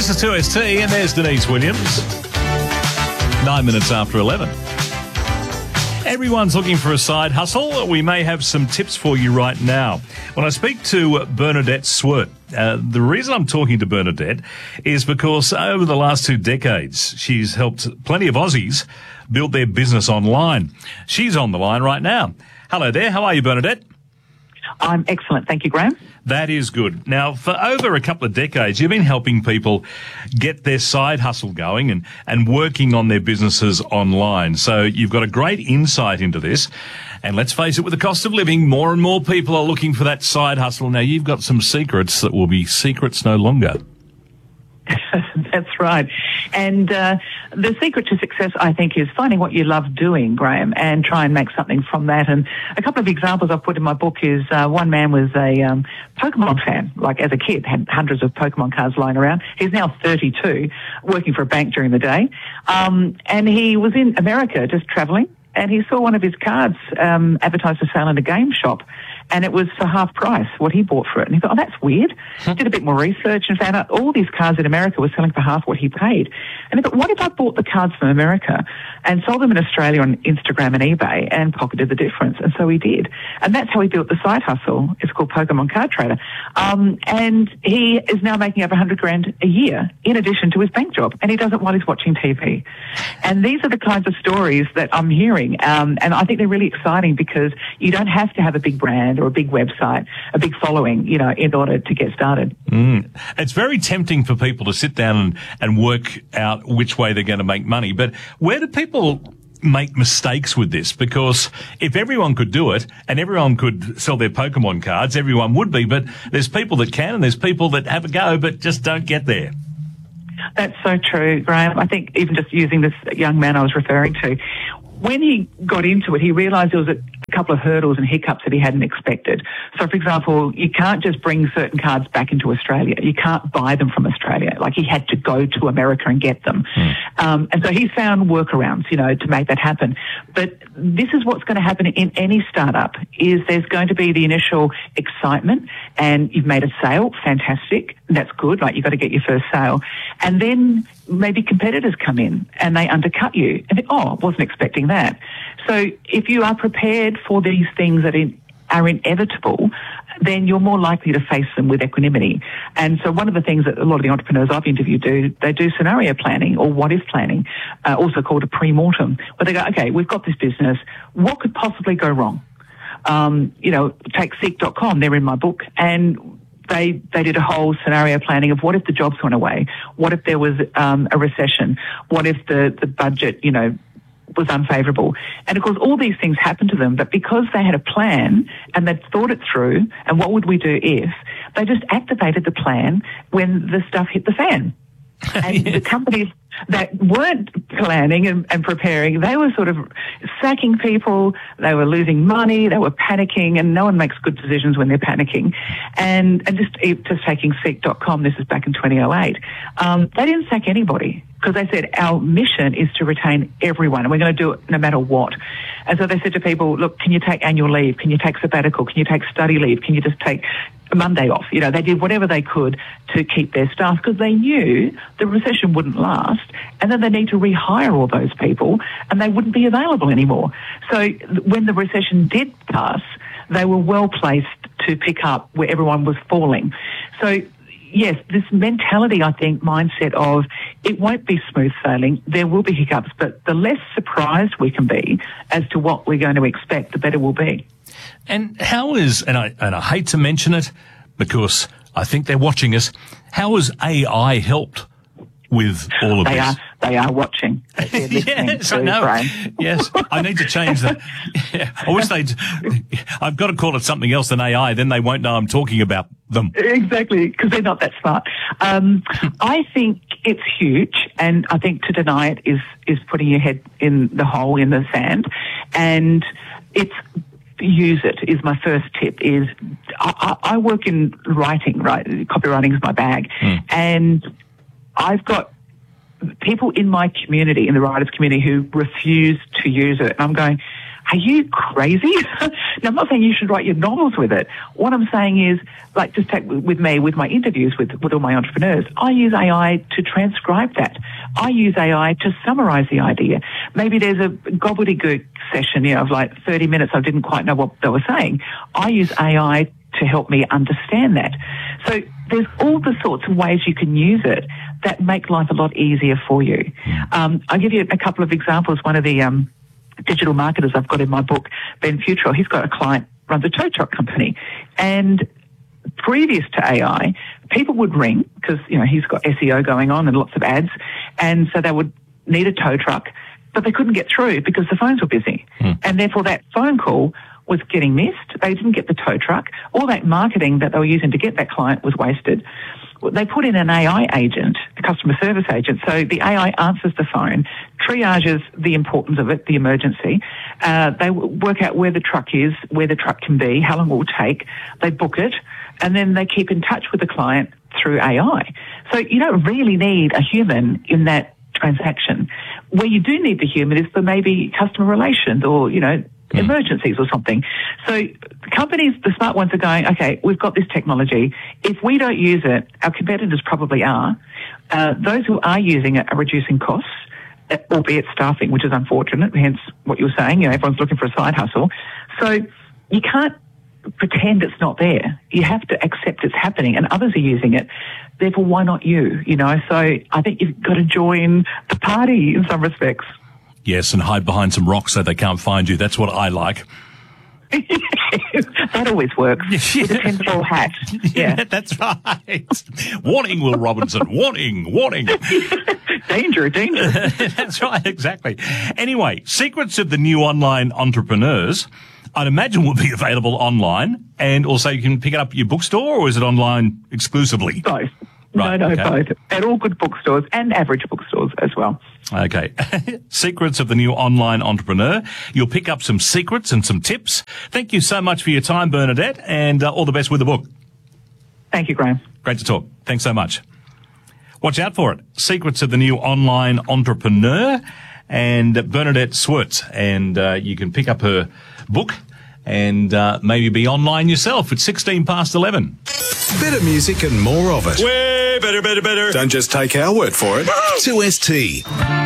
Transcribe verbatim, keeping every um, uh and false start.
This is two S T, and there's Denise Williams. Nine minutes after eleven. Everyone's looking for a side hustle. We may have some tips for you right now. When I speak to Bernadette Swert, uh, the reason I'm talking to Bernadette is because over the last two decades, she's helped plenty of Aussies build their business online. She's on the line right now. Hello there. How are you, Bernadette? I'm excellent. Thank you, Graham. That is good. Now, for over a couple of decades, you've been helping people get their side hustle going and, and working on their businesses online. So you've got a great insight into this. And let's face it, with the cost of living, more and more people are looking for that side hustle. Now, you've got some secrets that will be secrets no longer. That's right. And uh, the secret to success, I think, is finding what you love doing, Graham, and try and make something from that. And a couple of examples I've put in my book is uh, one man was a um, Pokemon fan, like as a kid, had hundreds of Pokemon cards lying around. He's now thirty-two, working for a bank during the day. Um, and he was in America just traveling, and he saw one of his cards um, advertised for sale in a game shop. And it was for half price, what he bought for it. And he thought, oh, that's weird. Did a bit more research and found out all these cards in America were selling for half what he paid. And he thought, what if I bought the cards from America and sold them in Australia on Instagram and eBay and pocketed the difference? And so he did. And that's how he built the side hustle. It's called Pokemon Card Trader. Um, and he is now making up one hundred grand a year in addition to his bank job. And he does it while he's watching T V. And these are the kinds of stories that I'm hearing. Um, and I think they're really exciting because you don't have to have a big brand or a big website, a big following, you know, in order to get started. Mm. It's very tempting for people to sit down and, and work out which way they're going to make money. But where do people make mistakes with this? Because if everyone could do it and everyone could sell their Pokemon cards, everyone would be. But there's people that can and there's people that have a go but just don't get there. That's so true, Graham. I think even just using this young man I was referring to, when he got into it, he realised there was a couple of hurdles and hiccups that he hadn't expected. So, for example, you can't just bring certain cards back into Australia. You can't buy them from Australia. Like, he had to go to America and get them. Mm. Um, and so he found workarounds, you know, to make that happen. But this is what's going to happen in any startup, is there's going to be the initial excitement and you've made a sale, fantastic, that's good, like you've got to get your first sale. And then maybe competitors come in and they undercut you and think, oh, I wasn't expecting that. So if you are prepared for these things that are inevitable, then you're more likely to face them with equanimity. And so one of the things that a lot of the entrepreneurs I've interviewed do, they do scenario planning or what-if planning, uh, also called a pre-mortem, where they go, okay, we've got this business. What could possibly go wrong? Um, you know, take Seek dot com, they're in my book, and They they did a whole scenario planning of what if the jobs went away? What if there was um, a recession? What if the, the budget, you know, was unfavourable? And of course, all these things happened to them, but because they had a plan and they'd thought it through, and what would we do if, they just activated the plan when the stuff hit the fan. And the companies that weren't planning and, and preparing, they were sort of sacking people, they were losing money, they were panicking, and no one makes good decisions when they're panicking. And, and just, just taking Seek dot com, this is back in twenty oh eight, um, they didn't sack anybody because they said our mission is to retain everyone and we're going to do it no matter what. And so they said to people, look, can you take annual leave? Can you take sabbatical? Can you take study leave? Can you just take a Monday off? You know, they did whatever they could to keep their staff because they knew the recession wouldn't last and then they need to rehire all those people and they wouldn't be available anymore. So when the recession did pass, they were well placed to pick up where everyone was falling. So yes, this mentality, I think, mindset of it won't be smooth sailing, there will be hiccups, but the less surprised we can be as to what we're going to expect, the better we'll be. And how is, and I, and I hate to mention it because I think they're watching us, how has A I helped with all of they this? Are, they are watching. Yes, I know. Brian. Yes, I need to change that. Yeah, I wish they'd, I've got to call it something else than A I, then they won't know I'm talking about them. Exactly, because they're not that smart. Um, I think it's huge, and I think to deny it is, is putting your head in the hole in the sand. And it's, use it is my first tip. Is I, I work in writing, right? Copywriting is my bag. Mm. And I've got people in my community, in the writers community, who refuse to use it. And I'm going, are you crazy? Now, I'm not saying you should write your novels with it. What I'm saying is, like, just take with me, with my interviews with, with all my entrepreneurs, I use A I to transcribe that. I use A I to summarize the idea. Maybe there's a gobbledygook session, you know, of like thirty minutes, I didn't quite know what they were saying. I use A I to help me understand that. So there's all the sorts of ways you can use it that make life a lot easier for you. Um, I'll give you a couple of examples. One of the um, digital marketers I've got in my book, Ben Futrell, he's got a client, runs a tow truck company. And previous to A I, people would ring because, you know, he's got S E O going on and lots of ads. And so they would need a tow truck, but they couldn't get through because the phones were busy. Hmm. And therefore that phone call was getting missed. They didn't get the tow truck. All that marketing that they were using to get that client was wasted. They put in an A I agent, a customer service agent. So the A I answers the phone, triages the importance of it, the emergency. Uh, they work out where the truck is, where the truck can be, how long it will take. They book it, and then they keep in touch with the client through A I. So you don't really need a human in that transaction. Where you do need the human is for maybe customer relations or, you know, mm. emergencies or something. So companies, the smart ones, are going, okay, we've got this technology. If we don't use it, our competitors probably are. Uh, those who are using it are reducing costs, albeit staffing, which is unfortunate, hence what you were saying, you know, everyone's looking for a side hustle. So you can't pretend it's not there. You have to accept it's happening, and others are using it. Therefore, why not you? You know, so I think you've got to join the party in some respects. Yes, and hide behind some rocks so they can't find you. That's what I like. That always works. With a tinfoil hat. Yeah, yeah, that's right. Warning, Will Robinson. Warning, warning. Danger, danger. That's right, exactly. Anyway, Secrets of the New Online Entrepreneurs, I'd imagine will be available online, and also you can pick it up at your bookstore, or is it online exclusively? Both. Right, no, no, okay. both. At all good bookstores and average bookstores as well. Okay. Secrets of the New Online Entrepreneur. You'll pick up some secrets and some tips. Thank you so much for your time, Bernadette, and uh, all the best with the book. Thank you, Graham. Great to talk. Thanks so much. Watch out for it. Secrets of the New Online Entrepreneur and Bernadette Swerts. And uh, you can pick up her book and uh, maybe be online yourself. It's sixteen past eleven. Better music and more of it. Way better, better, better. Don't just take our word for it. two S T.